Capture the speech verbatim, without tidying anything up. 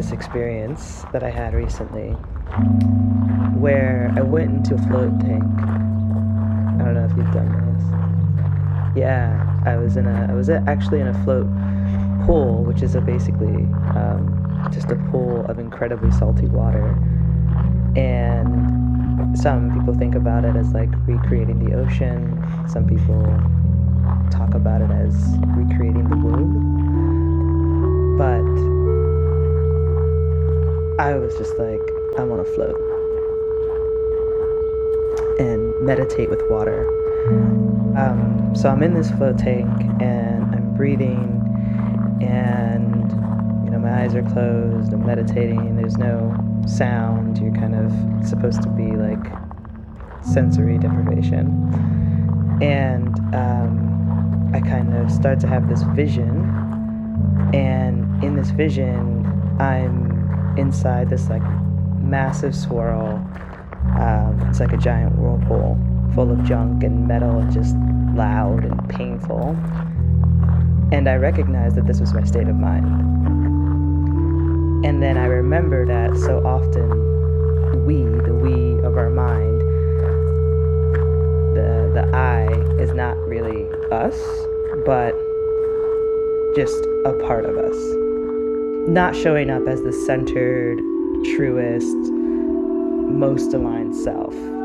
this experience that I had recently where I went into a float tank. I don't know if you've done this. Yeah, I was in a I was actually in a float pool, which is a basically um, just a pool of incredibly salty water. And some people think about it as like recreating the ocean. Some people talk about it as recreating the womb. But I was just like, I want to float and meditate with water. Um, so I'm in this float tank and I'm breathing, and you know my eyes are closed. I'm meditating. There's no sound. You're kind of supposed to be like sensory deprivation, and um, I kind of start to have this vision. And in this vision, I'm inside this like massive swirl. Um, it's like a giant whirlpool full of junk and metal and just loud and painful. And I recognized that this was my state of mind. And then I remember that so often we, the we of our mind, the the I is not really us, but just a part of us. Not showing up as the centered, truest, most aligned self.